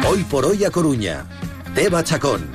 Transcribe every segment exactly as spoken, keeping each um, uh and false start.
Hoy por hoy a Coruña. Teba Chacón.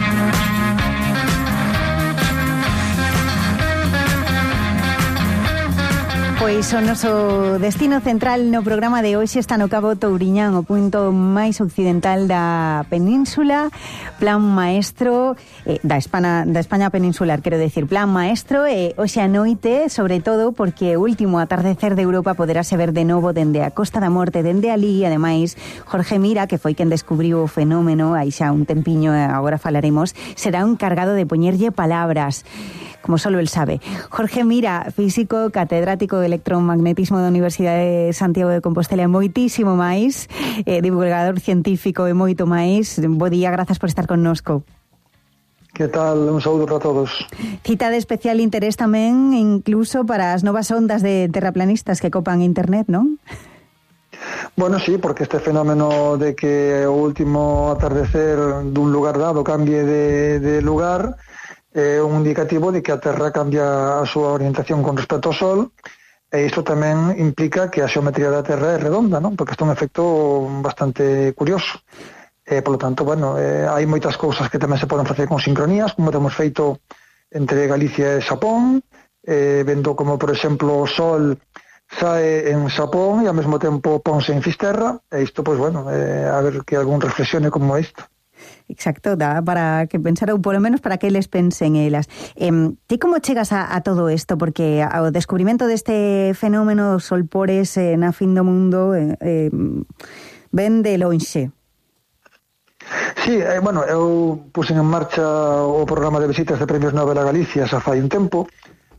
Pois o noso destino central no programa de hoxe está no Cabo Touriñán, o punto máis occidental da península. Plan maestro eh, da España da España peninsular, quero decir, plan maestro e eh, hoxe a noite, sobre todo porque o último atardecer de Europa poderase ver de novo dende a Costa da Morte, dende alí. Ademais, Jorge Mira, que foi quen descubriu o fenómeno aí xa un tempiño, agora falaremos, será un encargado de poñerlle palabras, como solo el sabe. Jorge Mira, físico, catedrático de electromagnetismo da Universidade de Santiago de Compostela, moitísimo máis, eh, divulgador científico e moito máis. Bo día, grazas por estar connosco. Que tal? Un saúdo para todos. Cita de especial interés tamén, incluso para as novas ondas de terraplanistas que copan internet, non? Bueno, sí, porque este fenómeno de que o último atardecer dun lugar dado cambie de, de lugar é un indicativo de que a Terra cambia a súa orientación con respecto ao Sol, e isto tamén implica que a xeometría da Terra é redonda, non? Porque isto é un efecto bastante curioso. E, polo tanto, bueno, eh, hai moitas cousas que tamén se poden facer con sincronías, como temos feito entre Galicia e Xapón, eh, vendo como, por exemplo, o Sol sae en Xapón e ao mesmo tempo ponse en Fisterra, e isto, pois, bueno, eh, a ver que algún reflexione como isto. Exacto, dá para que pensar, ou polo menos para que eles pensen elas. Eh, ti como chegas a, a todo isto? Porque ao descubrimento deste fenómeno dos solpores eh, na fin do mundo eh, eh, ven de lonxe. Sí, eh, bueno, eu puxen en marcha o programa de visitas de Premios Nobel a Galicia xa fai un tempo.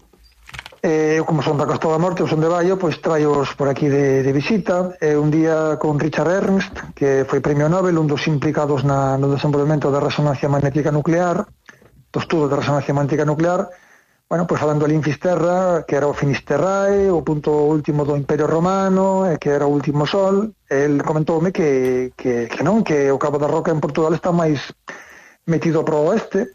Eu, como son da Costa da Morte, eu son de Baio, pois traioos por aquí de, de visita. E un día con Richard Ernst, que foi premio Nobel, un dos implicados na, no desenvolvemento da resonancia magnética nuclear, do estudo da resonancia magnética nuclear, bueno, pois falando ali en Fisterra, que era o Finisterrae, o punto último do Imperio Romano, e que era o último sol, el comentoume que, que, que non, que o Cabo da Roca en Portugal está máis metido pro oeste.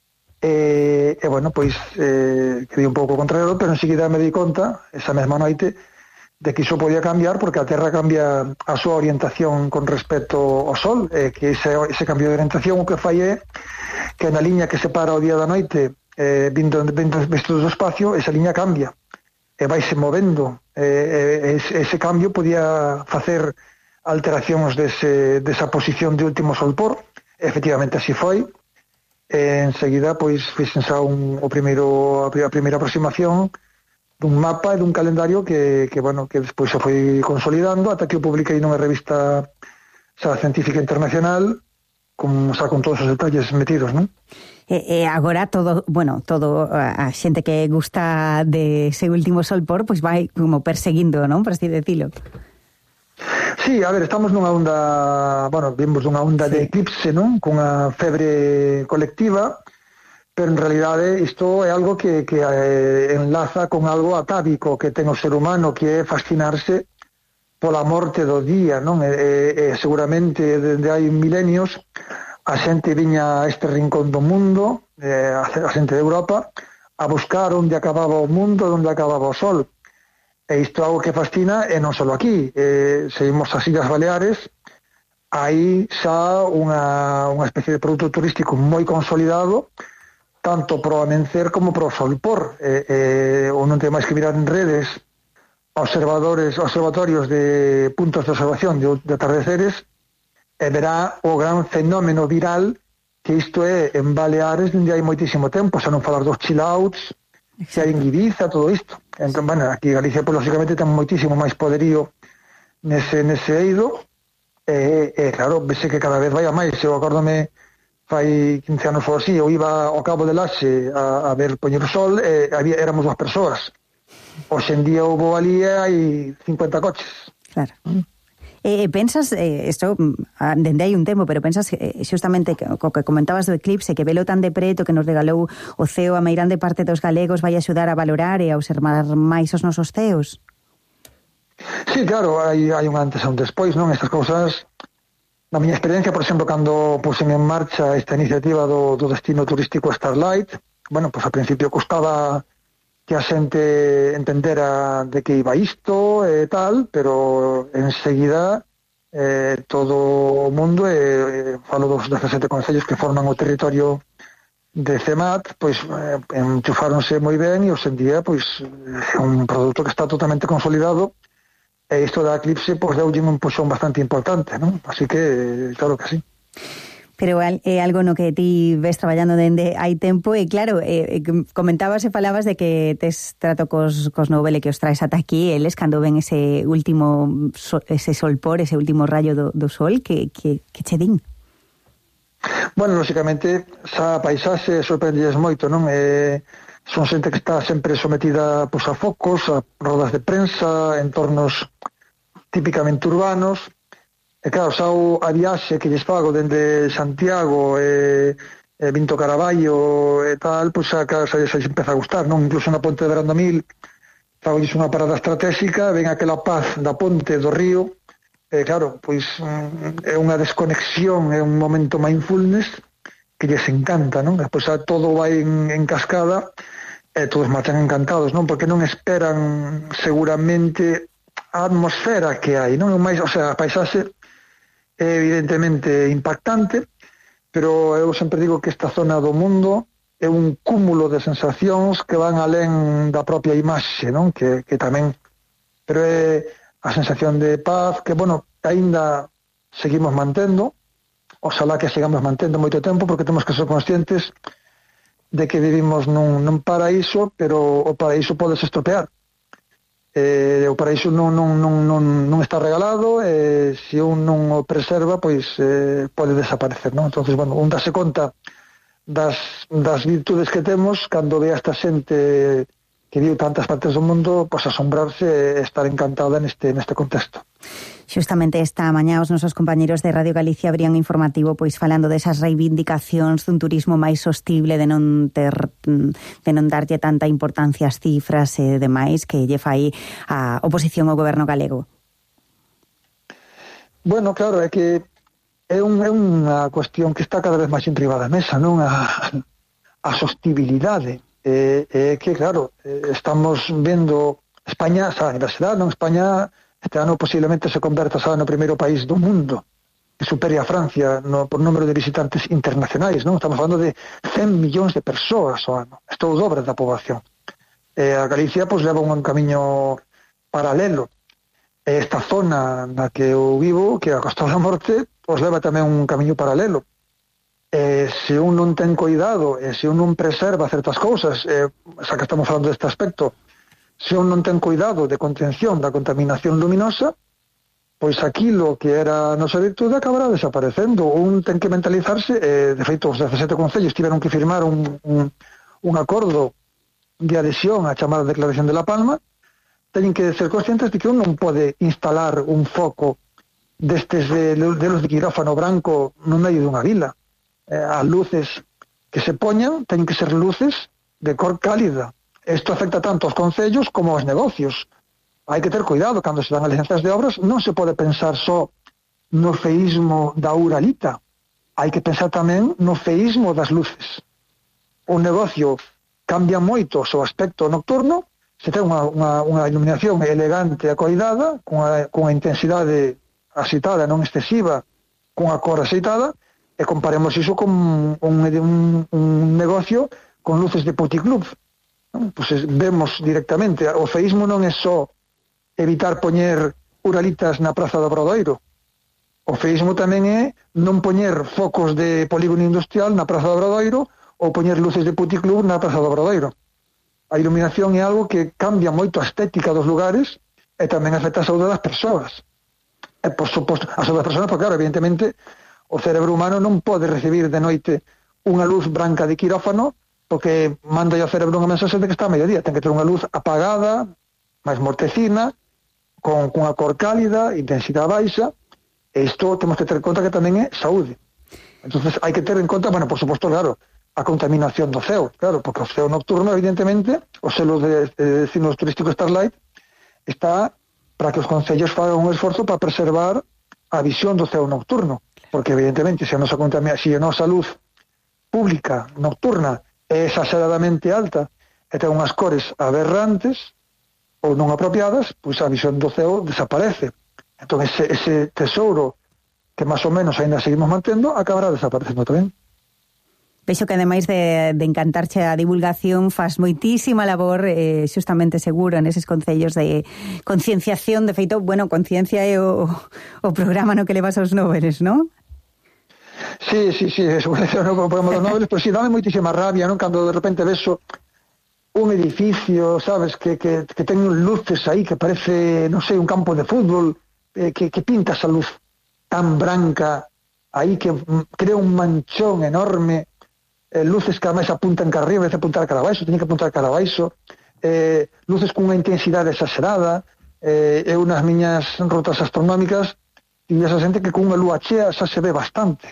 E, e bueno, pois eh, quedei un pouco contrario, pero enseguida me di conta, esa mesma noite, de que iso podía cambiar porque a Terra cambia a súa orientación con respecto ao Sol, e que ese, ese cambio de orientación o que fai é que na liña que separa o día da noite, eh, vindo, vindo visto do espacio, esa liña cambia e vaise movendo, e, e ese, ese cambio podía facer alteracións dese, desa posición de último solpor. Efectivamente así foi. E enseguida pois fixen xa un, o primeiro, a primeira aproximación dun mapa e dun calendario que, que, bueno, que despois se foi consolidando ata que o publiquei nunha revista xa científica internacional con, xa con todos os detalles metidos, non? E, e agora todo, bueno, todo a xente que gusta de ese último solpor pois vai como perseguindo, non? Por así decirlo. Sí, a ver, estamos nunha onda, bueno, vimos nunha onda sí. de eclipse, non? Cunha febre colectiva, pero en realidade isto é algo que, que eh, enlaza con algo atávico que ten o ser humano, que é fascinarse pola morte do día, non? E, e, e seguramente dende hai milenios a xente viña a este rincón do mundo, eh, a xente de Europa, a buscar onde acababa o mundo, onde acababa o sol. E isto é algo que fascina, e non só aquí. Eh, seguimos as Illas Baleares, hai xa unha, unha especie de produto turístico moi consolidado, tanto pro amencer como pro solpor. Eh, eh, ou non ten máis que mirar en redes observadores, observatorios de puntos de observación de, de atardeceres, e verá o gran fenómeno viral que isto é en Baleares dende hai moitísimo tempo, xa non falar dos chill outs, que hai en Ibiza, todo isto. Entón, bueno, aquí Galicia, pues, lógicamente, ten moitísimo máis poderío nese, nese eido, e, e claro, vese que cada vez vai a máis. Eu acórdome, fai quince anos ou así, eu iba ao Cabo de Laxe a, a ver poñer o sol, e había, éramos dúas persoas. Hoxe en día houve ali e hai cincuenta coches. Claro. Mm. Eh, pensas, eh, isto dende hai un tempo, pero pensas eh, xustamente que, co que comentabas do eclipse, que velo tan de preto, que nos regalou o ceo a meirande parte dos galegos, vai axudar a valorar e a observar máis os nosos ceos? Sí, claro, hai, hai un antes e un despois, non? Estas cousas, na miña experiencia, por exemplo, cando puxen en marcha esta iniciativa do, do destino turístico Starlight, bueno, pois ao principio costaba que a xente entendera de que iba isto e tal, pero enseguida eh, todo o mundo, e eh, falo dos dezasete concellos que forman o territorio de C E M A T, pois eh, enchufáronse moi ben, e hoxe en día pois é un produto que está totalmente consolidado, e isto da Eclipse pois deulle un puxón bastante importante, non? Así que, claro que sí. Pero é algo no que ti ves traballando dende hai tempo, e claro, eh, comentabas e falabas de que tes trato cos, cos Nobel e que os traes ata aquí, eles cando ven ese último ese solpor, ese último rayo do, do sol, que, que, que che din? Bueno, lógicamente, esa paisaxe sorprendes moito, non? Eh, son xente que está sempre sometida pois, a focos, a rodas de prensa, entornos típicamente urbanos. E claro, xa a viaxe que lles fago dende Santiago e, e Vinto Caraballo e tal, pois xa, xa, xa, xa empeza a gustar, non? Incluso na Ponte de Brandamil fago unha parada estratégica, ven aquela paz da ponte do río, e claro, pois é unha desconexión, é un momento mindfulness que lles encanta, non? E pois xa todo vai en, en cascada e todos marchan encantados, non? Porque non esperan seguramente a atmosfera que hai, non? Mais, o sea, a paisaxe é evidentemente impactante, pero eu sempre digo que esta zona do mundo é un cúmulo de sensacións que van alén da propia imaxe, non? Que, que tamén, pero é a sensación de paz que, bueno, aínda seguimos mantendo, oxalá que sigamos mantendo moito tempo, porque temos que ser conscientes de que vivimos nun, nun paraíso, pero o paraíso pode se estropear. Eh, o paraíso non, non, non, non, non está regalado, e se un non o preserva, pois eh, pode desaparecer, non? Entonces, bueno, un dase conta das, das virtudes que temos cando ve a esta xente que vive tantas partes do mundo, pois asombrarse e estar encantada neste, neste contexto. Xustamente esta mañá os nosos compañeros de Radio Galicia abrían informativo pois falando desas reivindicacións dun turismo máis sostible, de non ter de non darlle tanta importancia ás cifras e demais que lle fai a oposición ao goberno galego. Bueno, claro, é que é, un, é unha cuestión que está cada vez máis enriba da mesa, non? A, a sostibilidade. É, é que, claro, estamos vendo España, a universidade, non? España este ano posiblemente se converta xa no primeiro país do mundo que supere a Francia no, por número de visitantes internacionais, non? Estamos falando de cen millóns de persoas ao ano. Isto é o dobre da poboación. E a Galicia pois leva un camiño paralelo. E esta zona na que eu vivo, que é a Costa da Morte, pois leva tamén un camiño paralelo. E se un non ten cuidado, e se un non preserva certas cousas, e, xa que estamos falando deste aspecto, se un non ten cuidado de contención da contaminación luminosa, pois aquilo que era a nosa virtude acabará desaparecendo. Un ten que mentalizarse, e, de feito, os dezasete concellos tiveron que firmar un, un, un acordo de adhesión á chamada Declaración de La Palma. Teñen que ser conscientes de que un non pode instalar un foco destes de, de los de quirófano branco no medio dunha vila. Eh, as luces que se poñan teñen que ser luces de cor cálida. Isto afecta tanto aos concellos como aos negocios. Hai que ter cuidado cando se dan as licencias de obras, non se pode pensar só no feísmo da uralita, hai que pensar tamén no feísmo das luces. O negocio cambia moito o seu aspecto nocturno, se ten unha, unha, unha iluminación elegante e acoidada, cunha, cunha intensidade axeitada, non excesiva, cunha cor axeitada, e comparemos iso con un, un, un negocio con luces de puticlub. Pues vemos directamente, o feísmo non é só evitar poñer uralitas na Praza do Obradoiro. O feísmo tamén é non poñer focos de polígono industrial na Praza do Obradoiro ou poñer luces de puticlub na Praza do Obradoiro. A iluminación é algo que cambia moito a estética dos lugares e tamén afecta a saúde das persoas. E, por suposto, a saúde das persoas, porque, claro, evidentemente, o cerebro humano non pode recibir de noite unha luz branca de quirófano, porque manda ao cerebro unha mensaxe de que está a mediodía. Ten que ter unha luz apagada, máis mortecina, con, con unha cor cálida, intensidade baixa, e isto temos que ter en conta que tamén é saúde. Entonces hai que ter en conta, bueno, por suposto, claro, a contaminación do ceo, claro, porque o ceo nocturno, evidentemente, o selo de, de destinos turísticos Starlight está para que os concellos fagan un esforzo para preservar a visión do ceo nocturno, porque evidentemente se a nosa, se a nosa luz pública nocturna é exageradamente alta e ten unhas cores aberrantes ou non apropiadas, pois a visión do ceo desaparece. Entón, ese, ese tesouro que máis ou menos ainda seguimos mantendo, acabará desaparecendo tamén. Vexo que ademais de, de encantarche a divulgación faz moitísima labor eh, xustamente seguro neses concellos de concienciación. De feito, bueno, conciencia é o, o programa no que levas aos Nobeles, non? Sí, sí, sí, eso é o programa dos Nobeles, pero sí, dame moitísima rabia, non? Cando de repente veso un edificio, sabes, que, que, que ten luces aí que parece, non sei, un campo de fútbol, eh, que, que pinta esa luz tan branca aí que crea un manchón enorme, eh, luces que ademais apuntan cara arriba, vez apuntar cara abaixo, teñen que apuntar cara abaixo, eh, luces cunha intensidade exagerada, eh, e unhas miñas rutas astronómicas, e esa xente que cunha lúa chea xa se ve bastante.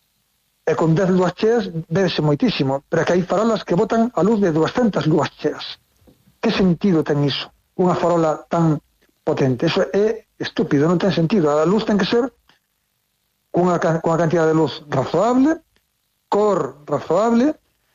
E con dez lúas cheas vese moitísimo, pero que hai farolas que botan a luz de duascentas lúas cheas. Que sentido ten iso? Unha farola tan potente. Eso é estúpido, non ten sentido. A luz ten que ser cunha, cunha cantidad de luz razoable, cor razoable.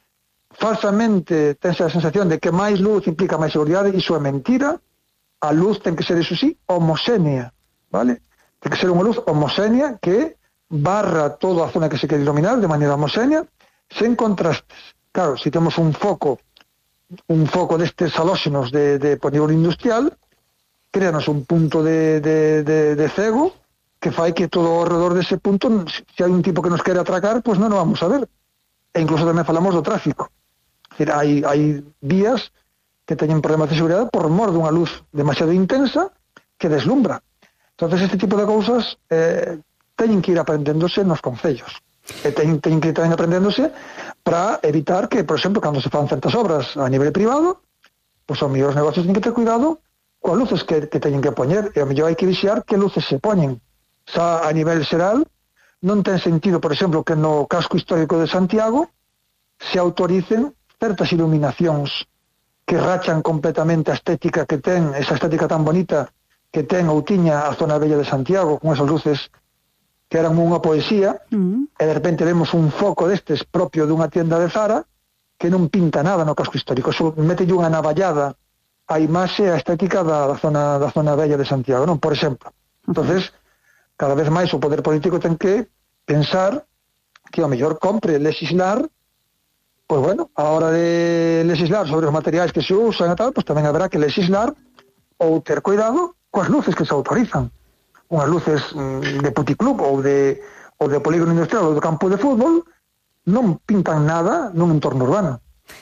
Falsamente tense a sensación de que máis luz implica máis seguridade, iso é mentira. A luz ten que ser, iso sí, homoxénea, vale? Ten que ser unha luz homoxénea que barra toda a zona que se quere iluminar de maneira homoxénea, sen contrastes. Claro, se si temos un foco un foco destes halóxenos de, de polígono industrial, créanos un punto de, de, de, de cego que fai que todo ao redor dese punto, se hai un tipo que nos quere atracar, pois non o vamos a ver. E incluso tamén falamos do tráfico. Decir, hai, hai vías que teñen problemas de seguridade por mor dunha luz demasiado intensa que deslumbra. Entonces, este tipo de cousas eh, teñen que ir aprendéndose nos concellos. E teñen, teñen que ir tamén aprendéndose para evitar que, por exemplo, cando se fan certas obras a nivel privado, pois os mellores negocios teñen que ter cuidado coas luces que, que teñen que poñer, e ao mellor hai que vixiar que luces se poñen. Xa a nivel xeral, non ten sentido, por exemplo, que no casco histórico de Santiago se autoricen certas iluminacións que rachan completamente a estética que ten, esa estética tan bonita que ten ou tiña a zona bella de Santiago, con esas luces que eran unha poesía, uh-huh. E de repente vemos un foco destes propio dunha tienda de Zara que non pinta nada no casco histórico, só mete unha navallada a imaxe, a estética da, da, zona, da zona bella de Santiago, non? Por exemplo. Entonces, cada vez máis o poder político ten que pensar que ao mellor compre legislar, pois bueno, a hora de legislar sobre os materiais que se usan e tal, pois tamén haberá que legislar ou ter cuidado coas luces que se autorizan. Unhas luces de puticlub ou de, ou de polígono industrial ou de campo de fútbol non pintan nada nun entorno urbano.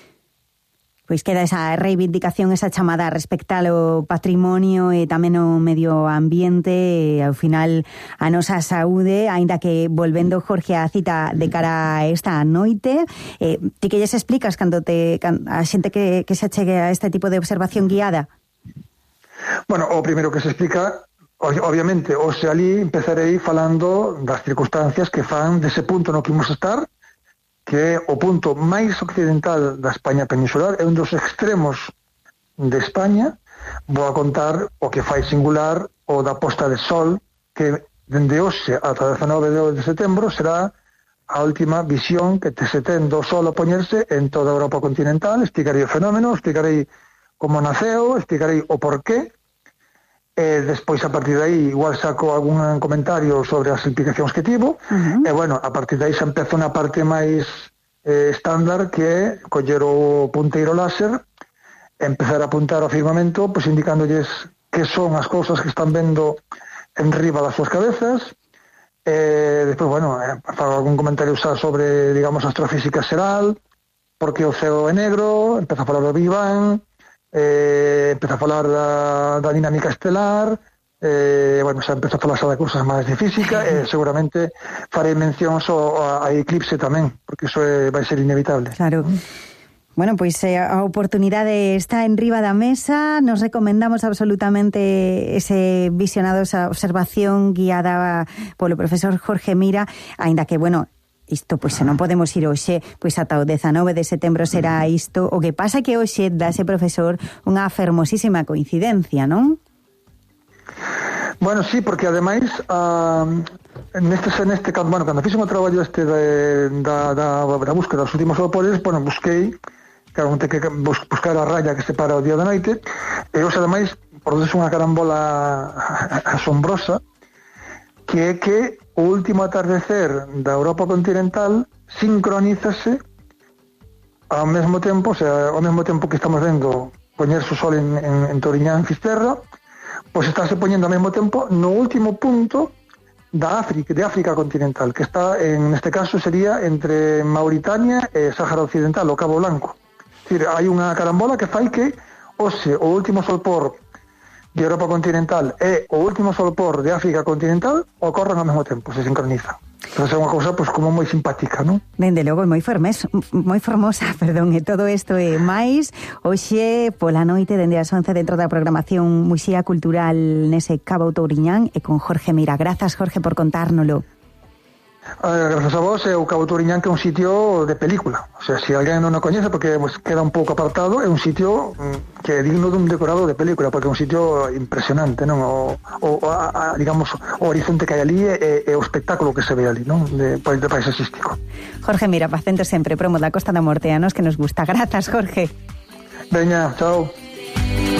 Pois queda esa reivindicación, esa chamada a respectar o patrimonio e tamén o medio ambiente, e ao final a nosa saúde, aínda que volvendo, Jorge, a cita de cara a esta noite, eh, ti que lles explicas cando te, a xente que, que se achegue a este tipo de observación guiada? Bueno, o primeiro que se explica, obviamente, hoxe ali empezarei falando das circunstancias que fan dese punto no que imos estar, que é o punto máis occidental da España peninsular, é un dos extremos de España. Vou a contar o que fai singular o da posta de sol, que dende hoxe ata dezanove de setembro será a última visión que se ten do sol a poñerse en toda a Europa continental. Explicarei o fenómeno, explicarei como naceu, explicarei o porqué, e despois a partir de aí igual saco algún comentario sobre as implicacións que tivo, uh-huh. E bueno, a partir de aí xa empeza unha parte máis eh, estándar, que é coller o punteiro láser e empezar a apuntar ao firmamento, pois indicándolles que son as cousas que están vendo en riba das súas cabezas. E despois, bueno, eh, fago algún comentario xa sobre, digamos, astrofísica xeral, porque o ceo é negro, empeza a falar do Big Bang, Eh, empeza a falar da, da dinámica estelar, eh, bueno, xa empeza a falar xa de cousas máis de física, e eh, seguramente farei mención só a, a eclipse tamén, porque iso é, vai ser inevitable. Claro. Bueno, pois eh, a oportunidade está en riba da mesa. Nos recomendamos absolutamente ese visionado, esa observación guiada polo profesor Jorge Mira, aínda que, bueno, isto, pois, se non podemos ir hoxe, pois ata o dezanove de setembro será isto. O que pasa que hoxe dá ese profesor unha fermosísima coincidencia, non? Bueno, sí, porque ademais uh, neste, neste, bueno, cando fixe o traballo este de, da, da, da búsqueda dos últimos vapores, bueno, busquei, claro, te que buscar a raya que separa o día da noite, e hoxe ademais, por eso unha carambola asombrosa, que é que o último atardecer da Europa continental sincronízase ao mesmo tempo, o sea, ao mesmo tempo que estamos vendo poñerse o sol en, en, en Toriñán, Fisterra, pois estáse poñendo ao mesmo tempo no último punto da África, de África continental, que está, en este caso, sería entre Mauritania e Sáhara Occidental, o Cabo Blanco. É dicir, hai unha carambola que fai que ose o último solpor de Europa continental e o último solpor de África continental ocorren ao mesmo tempo, se sincronizan. Entón é unha cousa pois, como moi simpática, non? Dende logo, moi formes, moi formosa, perdón, e todo isto é máis hoxe pola noite dende as once dentro da programación Muxía Cultural nese Cabo Touriñán e con Jorge Mira. Grazas, Jorge, por contárnolo. Eh, grazas a vos, é o Cabo Touriñán, que é un sitio de película. O sea, se alguén non o coñece, porque pues, queda un pouco apartado, é un sitio mm, que é digno dun decorado de película, porque é un sitio impresionante, non? O, o a, a, digamos, o horizonte que hai ali e, e o espectáculo que se ve ali, non? De, de paisaxístico. Jorge Mira, pacento sempre, promo da Costa da Morte, a nos que nos gusta. Grazas, Jorge. Veña, chao.